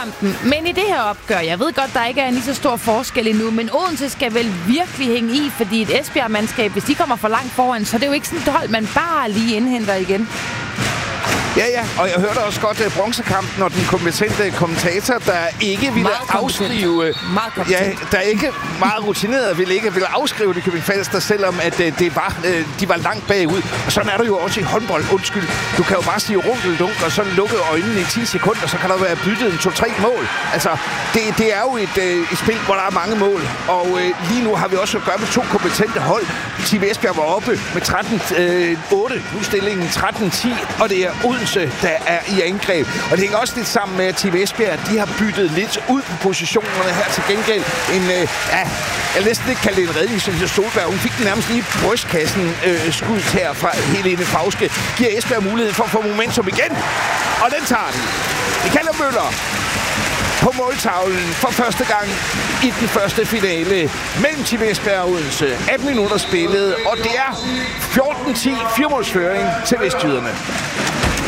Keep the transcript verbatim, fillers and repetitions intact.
kampen. Men i det her opgør, jeg ved godt, der ikke er en lige så stor forskel endnu, men Odense skal vel virkelig hænge i, fordi et Esbjerg-mandskab, hvis de kommer for langt foran, så er det jo ikke sådan et hold, man bare lige indhenter igen. Ja, ja, og jeg hørte også godt uh, bronzekampen og den kompetente kommentator, der ikke ville afskrive... Ja, der ikke meget rutineret ville ikke ville afskrive det Købing Falster, selvom at uh, det var, uh, de var langt bagud. Og sådan er det jo også i håndbold. Undskyld, du kan jo bare sige runkeldunk og så lukke øjnene i ti sekunder, så kan der være byttet en to-tre mål. Altså, det, det er jo et, uh, et spil, hvor der er mange mål. Og uh, lige nu har vi også at gøre med to kompetente hold. Team Esbjerg var oppe med tretten otte. Nu stillingen tretten ti, og det er Odense, der er i angreb. Og det hænger også lidt sammen med, at Team Esbjerg, de har byttet lidt ud på positionerne her til gengæld. En, øh, ja, jeg vil næsten ikke kalde det en redning, som hedder Stolberg. Hun fik den nærmest lige i brystkassen øh, skud her fra Helene Fauske. Giver Esbjerg mulighed for at få momentum igen. Og den tager den. Michaela Møller på måltavlen for første gang i den første finale mellem Team Esbjerg og Odense. atten minutter spillet, og det er fjorten ti firemålsføring til vestjyderne.